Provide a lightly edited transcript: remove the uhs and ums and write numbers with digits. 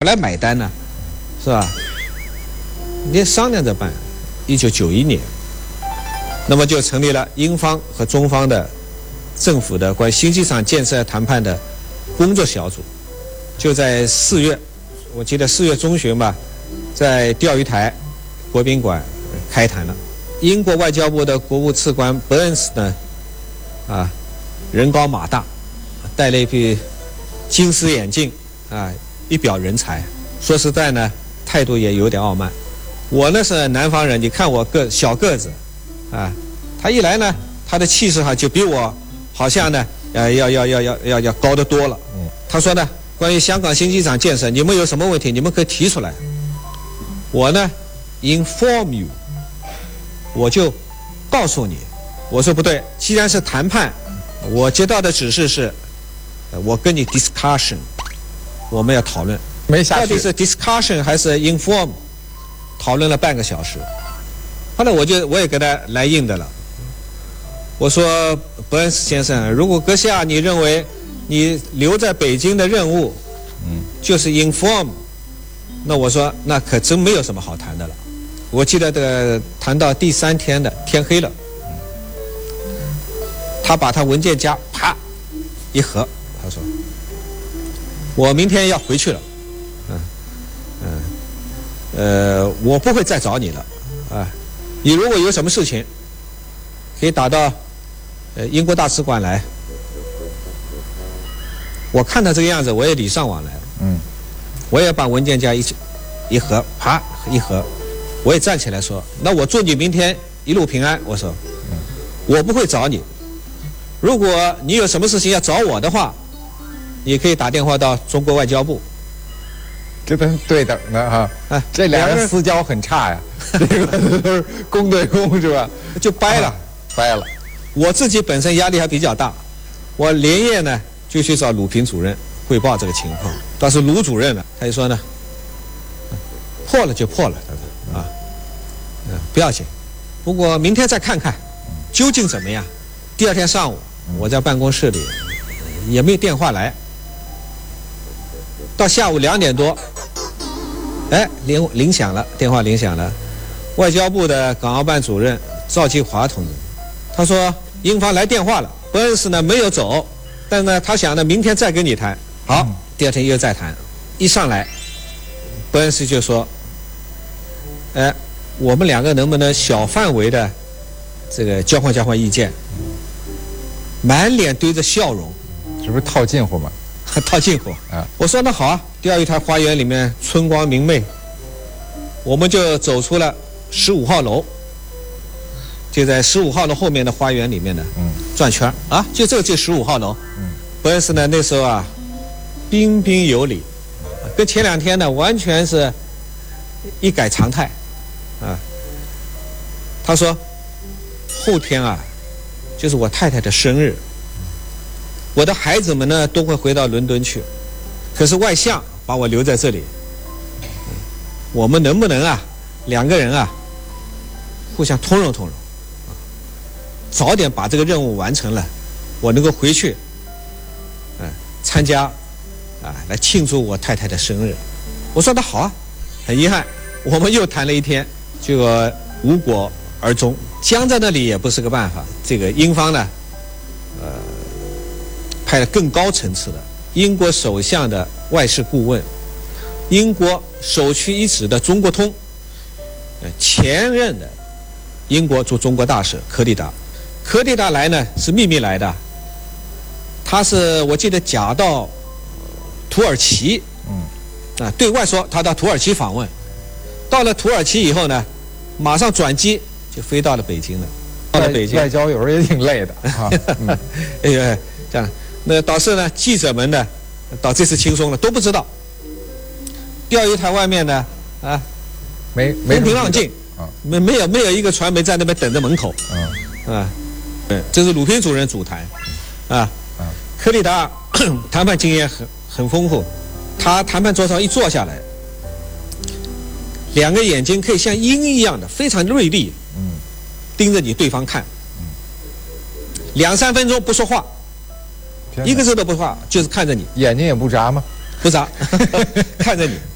来买单呢？是吧？你商量着办。1991年，那么就成立了英方和中方的政府的关于新机场建设谈判的工作小组，就在4月，我记得4月中旬吧，在钓鱼台国宾馆开谈了。英国外交部的国务次官伯恩斯呢，人高马大，戴了一批金丝眼镜，一表人才。说实在呢，态度也有点傲慢。我呢是南方人，你看我小个子，他一来呢，他的气势就比我好像呢，要高得多了。他说呢，关于香港新机场建设，你们有什么问题，你们可以提出来。我呢 ，inform you， 我就告诉你。我说不对，既然是谈判，我接到的指示是，我跟你 discussion， 我们要讨论。 没下去。 到底是 discussion 还是 inform？ 讨论了半个小时。后来我也给他来硬的了。我说伯恩斯先生，如果阁下你认为你留在北京的任务，就是 inform， 那我说那可真没有什么好谈的了。我记得谈到第3天的天黑了，他把他文件夹啪一合，他说我明天要回去了，我不会再找你了，你如果有什么事情，可以打到英国大使馆来。我看他这个样子，我也礼尚往来了，我也把文件夹一合，啪一合，我也站起来说，那我祝你明天一路平安。我说，我不会找你，如果你有什么事情要找我的话，你可以打电话到中国外交部。 这都是对等的哈，这俩人私交很差呀，这个都是公对公是吧？ 就掰了， 掰了。 我自己本身压力还比较大，我连夜呢就去找鲁平主任汇报这个情况。但是鲁主任呢，他就说呢，破了就破了，他说不要紧，不过明天再看看究竟怎么样。第2天上午，我在办公室里也没有电话来，到下午2点多。铃响了，电话铃响了，外交部的港澳办主任赵继华同志，他说英方来电话了，伯恩斯呢没有走，但呢他想呢明天再跟你谈。好，第2天又再谈，一上来，伯恩斯就说，我们2个能不能小范围的这个交换意见？满脸堆着笑容， 这不是套近乎吗？ 套近乎啊！我说那好啊，钓鱼台花园里面春光明媚，我们就走出了15号楼，就在15号楼后面的花园里面呢，转圈啊，就15号楼。伯恩斯呢那时候彬彬有礼，跟前2天呢完全是一改常态他说后天就是我太太的生日。我的孩子们呢都会回到伦敦去，可是外相把我留在这里。我们能不能2个人互相通融通融，早点把这个任务完成了，我能够回去参加来庆祝我太太的生日。我说那好啊，很遗憾我们又谈了1天，结果无果而终。僵在那里也不是个办法，这个英方呢派了更高层次的英国首相的外事顾问，英国首屈一指的中国通，前任的英国驻中国大使柯立达。柯立达来呢是秘密来的，他是我记得假到土耳其，对外说他到土耳其访问，到了土耳其以后呢，马上转机就飞到了北京了。到了北京， 外交有时候也挺累的这样。那导致呢，记者们呢，到这次轻松了，都不知道。钓鱼台外面呢，风平浪静，没有一个传媒在那边等着门口，这是鲁平主任主谈，柯立达谈判经验很丰富，他谈判桌上一坐下来，2个眼睛可以像鹰一样的非常锐利，盯着你对方看，2、3分钟不说话。1个字都不说话，就是看着你， 眼睛也不眨吗？ 不眨，看着你。